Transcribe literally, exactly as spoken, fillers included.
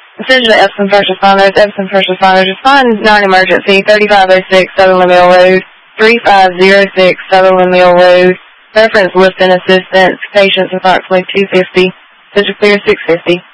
Attention to Epsom first responders. Epsom first responders. Respond non-emergency. thirty-five oh six Sutherland Mill Road. three five oh six Sutherland Mill Road. Reference lift and assistance. Patients approximately two fifty. Such a clear six fifty.